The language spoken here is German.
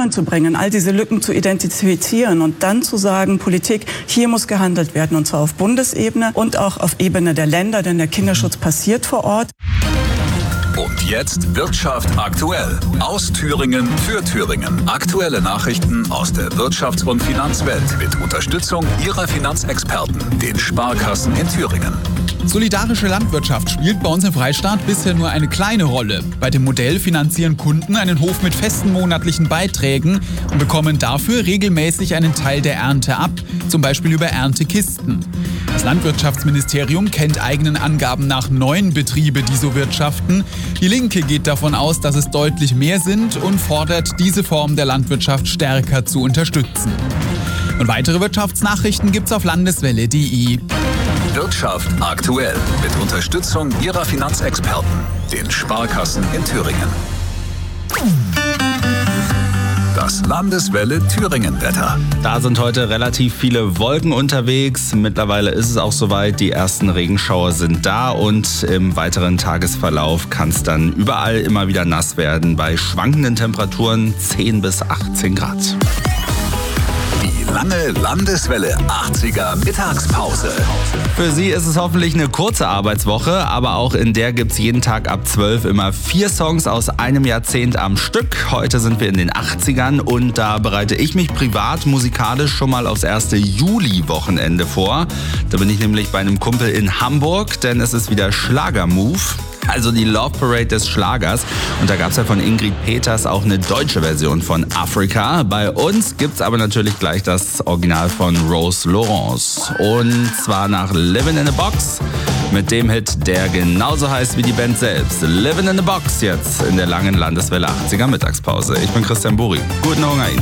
zusammenzubringen, all diese Lücken zu identifizieren und dann zu sagen, Politik, hier muss gehandelt werden, und zwar auf Bundesebene und auch auf Ebene der Länder, denn der Kinderschutz passiert vor Ort. Und jetzt Wirtschaft aktuell. Aus Thüringen für Thüringen. Aktuelle Nachrichten aus der Wirtschafts- und Finanzwelt mit Unterstützung Ihrer Finanzexperten, den Sparkassen in Thüringen. Solidarische Landwirtschaft spielt bei uns im Freistaat bisher nur eine kleine Rolle. Bei dem Modell finanzieren Kunden einen Hof mit festen monatlichen Beiträgen und bekommen dafür regelmäßig einen Teil der Ernte ab, zum Beispiel über Erntekisten. Das Landwirtschaftsministerium kennt eigenen Angaben nach 9 Betriebe, die so wirtschaften. Die Linke geht davon aus, dass es deutlich mehr sind und fordert, diese Form der Landwirtschaft stärker zu unterstützen. Und weitere Wirtschaftsnachrichten gibt's auf landeswelle.de. Wirtschaft aktuell mit Unterstützung Ihrer Finanzexperten, den Sparkassen in Thüringen. Das Landeswelle Thüringen-Wetter. Da sind heute relativ viele Wolken unterwegs. Mittlerweile ist es auch soweit, die ersten Regenschauer sind da und im weiteren Tagesverlauf kann es dann überall immer wieder nass werden bei schwankenden Temperaturen 10 bis 18 Grad. Die lange Landeswelle 80er Mittagspause. Für Sie ist es hoffentlich eine kurze Arbeitswoche, aber auch in der gibt's jeden Tag ab 12 immer 4 Songs aus einem Jahrzehnt am Stück. Heute sind wir in den 80ern und da bereite ich mich privat musikalisch schon mal aufs erste Juli-Wochenende vor. Da bin ich nämlich bei einem Kumpel in Hamburg, denn es ist wieder Schlagermove. Also die Love Parade des Schlagers. Und da gab es ja von Ingrid Peters auch eine deutsche Version von Afrika. Bei uns gibt's aber natürlich gleich das Original von Rose Lawrence. Und zwar nach Livin' in a Box mit dem Hit, der genauso heißt wie die Band selbst. Livin' in a Box jetzt in der langen Landeswelle 80er Mittagspause. Ich bin Christian Buri. Guten Hunger Ihnen.